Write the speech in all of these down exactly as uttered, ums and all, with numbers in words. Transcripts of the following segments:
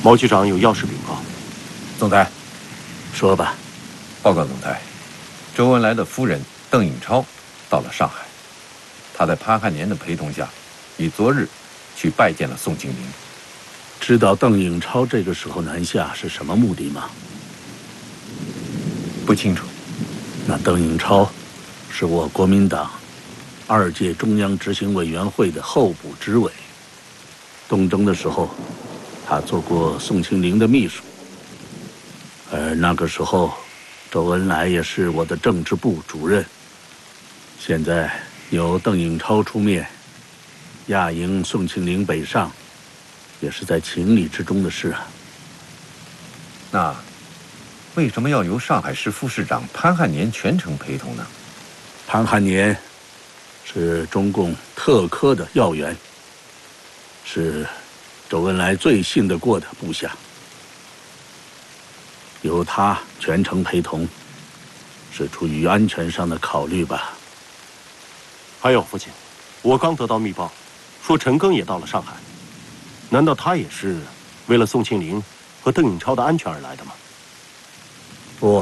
毛局长有要事禀报。 总裁， 说吧。 报告总裁，周恩来的夫人邓颖超到了上海，她在潘汉年的陪同下，于昨日去拜见了宋庆龄。 知道邓颖超这个时候南下是什么目的吗？ 不清楚。 那邓颖超是我国民党二届中央执行委员会的候补执委。东征的时候，他做过宋庆龄的秘书，而那个时候，周恩来也是我的政治部主任。现在由邓颖超出面，亚迎宋庆龄北上，也是在情理之中的事啊。 那为什么要由上海市副市长潘汉年全程陪同呢？ 潘汉年是中共特科的要员，是周恩来最信得过的部下，由他全程陪同，是出于安全上的考虑吧。 还有，父亲，我刚得到密报，说陈赓也到了上海，难道他也是为了宋庆龄和邓颖超的安全而来的吗？ 不，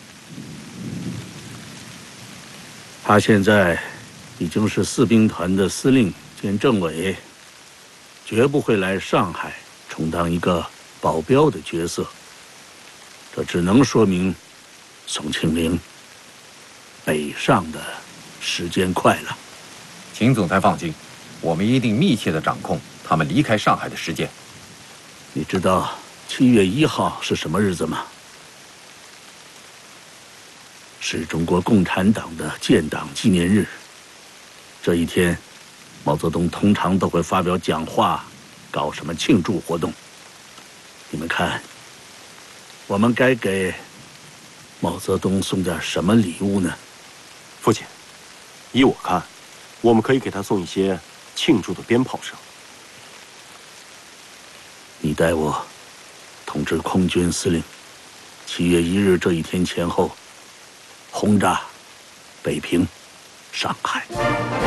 他现在已经是四兵团的司令兼政委，绝不会来上海充当一个保镖的角色。这只能说明宋庆龄北上的时间快了。 请总裁放心，我们一定密切地掌控他们离开上海的时间。 你知道七月一号是什么日子吗？是中国共产党的建党纪念日。这一天，毛泽东通常都会发表讲话，搞什么庆祝活动。你们看，我们该给毛泽东送点什么礼物呢？ 父亲，依我看，我们可以给他送一些庆祝的鞭炮声。 你代我通知空军司令，七月一日这一天前后轰炸北平、上海。